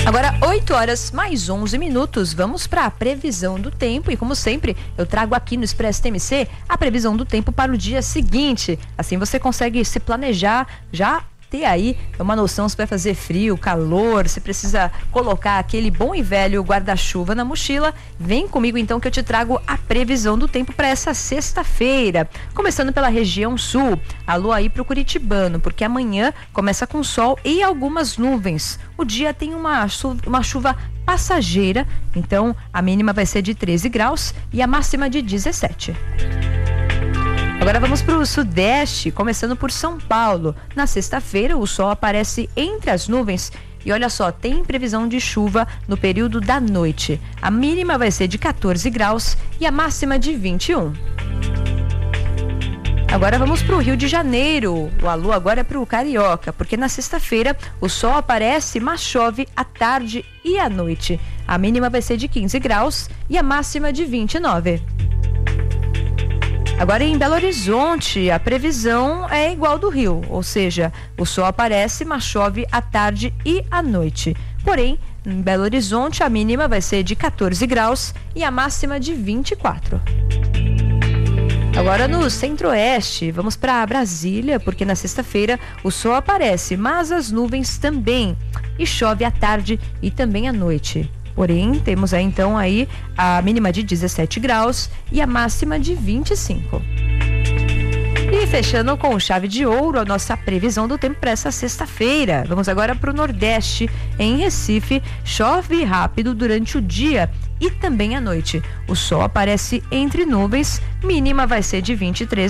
Agora 8h mais 11. Vamos para a previsão do tempo e, como sempre, eu trago aqui no Expresso TMC a previsão do tempo para o dia seguinte. Assim você consegue se planejar, já ter aí uma noção se vai fazer frio, calor, se precisa colocar aquele bom e velho guarda-chuva na mochila. Vem comigo então que eu te trago a previsão do tempo para essa sexta-feira. Começando pela região sul, alô aí pro curitibano, porque amanhã começa com sol e algumas nuvens. O dia tem uma chuva passageira, então a mínima vai ser de 13 graus e a máxima de 17. Agora vamos para o sudeste, começando por São Paulo. Na sexta-feira, o sol aparece entre as nuvens e olha só, tem previsão de chuva no período da noite. A mínima vai ser de 14 graus e a máxima de 21. Agora vamos para o Rio de Janeiro. O alô agora é para o Carioca, porque na sexta-feira o sol aparece, mas chove à tarde e à noite. A mínima vai ser de 15 graus e a máxima de 29. Agora em Belo Horizonte, a previsão é igual do Rio, ou seja, o sol aparece, mas chove à tarde e à noite. Porém, em Belo Horizonte, a mínima vai ser de 14 graus e a máxima de 24. Agora no centro-oeste, vamos para Brasília, porque na sexta-feira o sol aparece, mas as nuvens também, e chove à tarde e também à noite. Porém, temos aí então a mínima de 17 graus e a máxima de 25. E fechando com chave de ouro a nossa previsão do tempo para essa sexta-feira. Vamos agora para o Nordeste. Em Recife, chove rápido durante o dia e também à noite. O sol aparece entre nuvens, mínima vai ser de 23